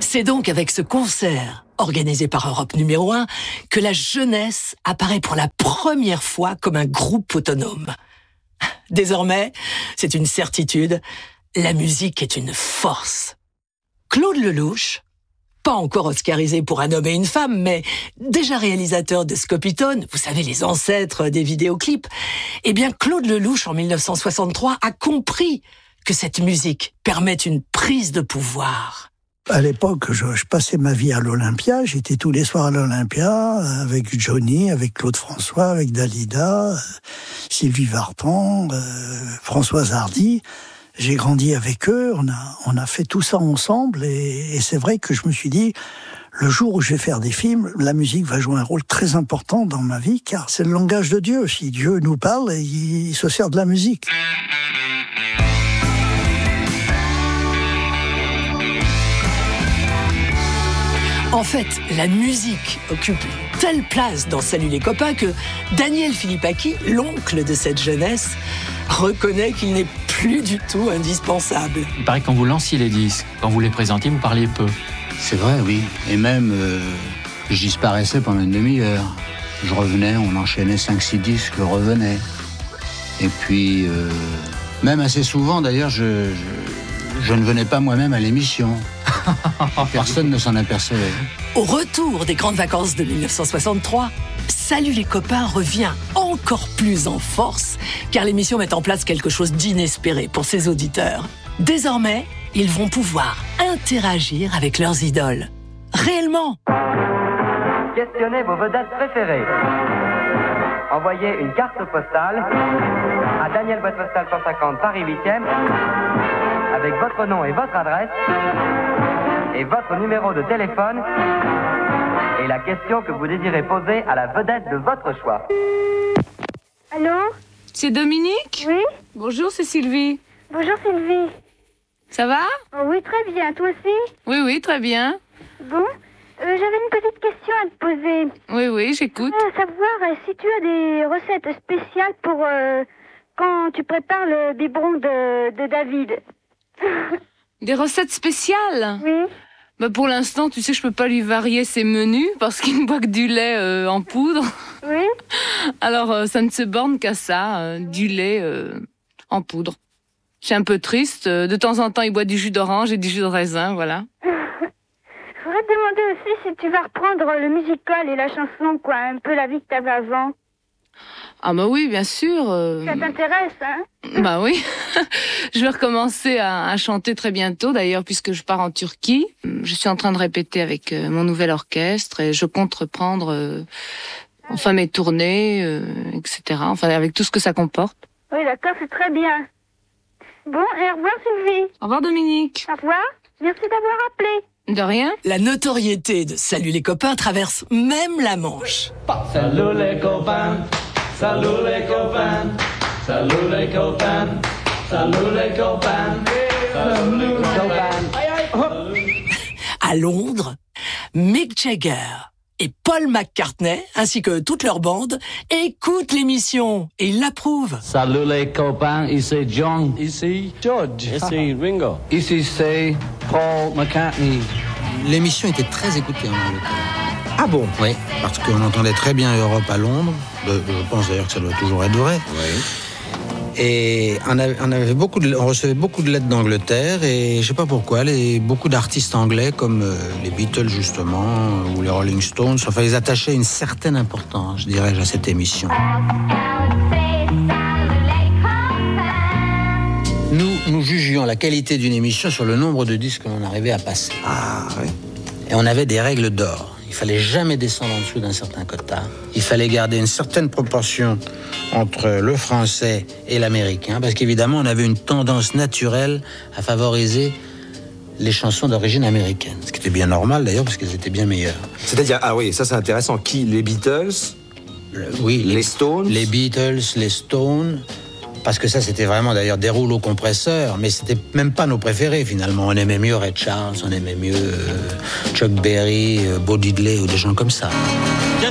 C'est donc avec ce concert, organisé par Europe numéro 1, que la jeunesse apparaît pour la première fois comme un groupe autonome. Désormais, c'est une certitude, la musique est une force. Claude Lelouch, pas encore oscarisé pour Un homme et une femme, mais déjà réalisateur de Scopitone, vous savez, les ancêtres des vidéoclips, eh bien Claude Lelouch, en 1963, a compris que cette musique permet une prise de pouvoir. À l'époque, je passais ma vie à l'Olympia. J'étais tous les soirs à l'Olympia avec Johnny, avec Claude François, avec Dalida, Sylvie Vartan, Françoise Hardy. J'ai grandi avec eux. On a fait tout ça ensemble. Et c'est vrai que je me suis dit, le jour où je vais faire des films, la musique va jouer un rôle très important dans ma vie, car c'est le langage de Dieu. Si Dieu nous parle, il se sert de la musique. En fait, la musique occupe une telle place dans Salut les copains que Daniel Philippaki, l'oncle de cette jeunesse, reconnaît qu'il n'est plus du tout indispensable. Il paraît que quand vous lanciez les disques, quand vous les présentiez, vous parliez peu. C'est vrai, oui. Et même, je disparaissais pendant une demi-heure. Je revenais, on enchaînait 5-6 disques, je revenais. Et puis, même assez souvent, d'ailleurs, je ne venais pas moi-même à l'émission. Personne ne s'en apercevait. Au retour des grandes vacances de 1963, Salut les copains revient encore plus en force, car l'émission met en place quelque chose d'inespéré pour ses auditeurs. Désormais, ils vont pouvoir interagir avec leurs idoles. Réellement. Questionnez vos vedettes préférées. Envoyez une carte postale à Daniel boîte postale 150 Paris 8e avec votre nom et votre adresse et votre numéro de téléphone et la question que vous désirez poser à la vedette de votre choix. Allô ? C'est Dominique ? Oui ? Bonjour, c'est Sylvie. Bonjour Sylvie. Ça va ? Oh, oui, très bien. Toi aussi ? Oui, très bien. Bon, j'avais une petite question à te poser. Oui, j'écoute. Savoir si tu as des recettes spéciales pour quand tu prépares le biberon de David. Des recettes spéciales ? Oui. Bah pour l'instant, tu sais, je peux pas lui varier ses menus parce qu'il ne boit que du lait en poudre. Oui. Alors, ça ne se borne qu'à ça, du lait en poudre. C'est un peu triste. De temps en temps, il boit du jus d'orange et du jus de raisin, voilà. Je voudrais te demander aussi si tu vas reprendre le musical et la chanson, quoi, un peu la vie que t'avais avant. Ah bah oui, bien sûr. Ça t'intéresse, hein ? Bah oui. Je vais recommencer à chanter très bientôt, d'ailleurs, puisque je pars en Turquie. Je suis en train de répéter avec mon nouvel orchestre et je compte reprendre mes tournées, etc. Enfin, avec tout ce que ça comporte. Oui, d'accord, c'est très bien. Bon, et au revoir Sylvie. Au revoir Dominique. Au revoir. Merci d'avoir appelé. De rien. La notoriété de Salut les copains traverse même la Manche. Salut les copains, salut les copains, salut les copains, salut les copains, salut les copains. À Londres, Mick Jagger et Paul McCartney, ainsi que toute leur bande, écoutent l'émission et ils l'approuvent. Salut les copains, ici John, ici George, ici Ringo, ici c'est Paul McCartney. L'émission était très écoutée en Angleterre. Ah bon ? Oui, parce qu'on entendait très bien Europe à Londres. Je pense d'ailleurs que ça doit toujours être vrai. Oui. Et on recevait beaucoup de lettres d'Angleterre et je sais pas pourquoi, beaucoup d'artistes anglais comme les Beatles justement ou les Rolling Stones, enfin ils attachaient une certaine importance, je dirais, à cette émission. Nous jugions la qualité d'une émission sur le nombre de disques que l'on arrivait à passer. Ah oui. Et on avait des règles d'or. Il fallait jamais descendre en dessous d'un certain quota. Il fallait garder une certaine proportion entre le français et l'américain, parce qu'évidemment, on avait une tendance naturelle à favoriser les chansons d'origine américaine. Ce qui était bien normal, d'ailleurs, parce qu'elles étaient bien meilleures. C'est-à-dire, ah oui, ça c'est intéressant. Qui ? Les Beatles ? Oui. Les Stones ? Les Beatles, les Stones... Parce que ça, c'était vraiment d'ailleurs des rouleaux compresseurs, mais c'était même pas nos préférés finalement. On aimait mieux Ray Charles, on aimait mieux Chuck Berry, Bo Diddley ou des gens comme ça.